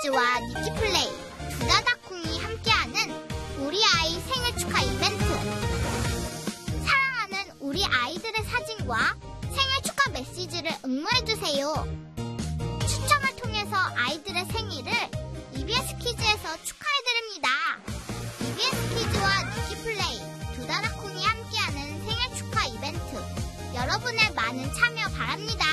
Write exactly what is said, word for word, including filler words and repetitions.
이비에스키즈와 니키플레이, 두다다콩이 함께하는 우리 아이 생일 축하 이벤트. 사랑하는 우리 아이들의 사진과 생일 축하 메시지를 응모해주세요. 추첨을 통해서 아이들의 생일을 이비에스키즈에서 축하해드립니다. 이비에스키즈와 니키플레이, 두다다콩이 함께하는 생일 축하 이벤트. 여러분의 많은 참여 바랍니다.